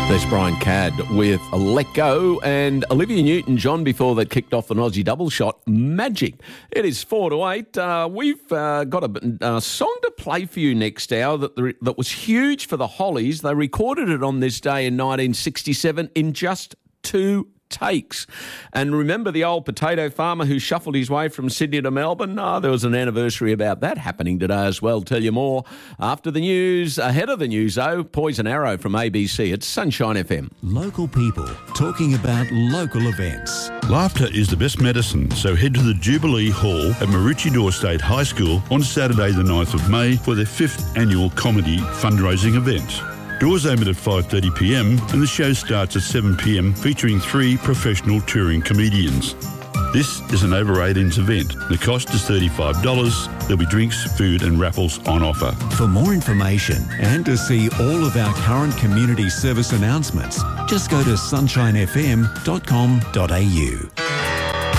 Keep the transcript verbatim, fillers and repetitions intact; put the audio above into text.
There's Brian Cadd with Let Go, and Olivia Newton-John before that kicked off an Aussie double shot. Magic. It is four to eight. Uh, we've uh, got a uh, song to play for you next hour that the, that was huge for the Hollies. They recorded it on this day in nineteen sixty-seven in just two takes. And remember the old potato farmer who shuffled his way from Sydney to Melbourne? Oh, there was an anniversary about that happening today as well. Tell you more after the news. Ahead of the news, though, Poison Arrow from A B C. It's Sunshine F M. Local people talking about local events. Laughter is the best medicine, so head to the Jubilee Hall at Maroochydore State High School on Saturday the ninth of May for their fifth annual comedy fundraising event. Doors open at five thirty p m and the show starts at seven p m featuring three professional touring comedians. This is an over eighteens event. The cost is thirty-five dollars. There'll be drinks, food and raffles on offer. For more information and to see all of our current community service announcements, just go to sunshine f m dot com dot a u.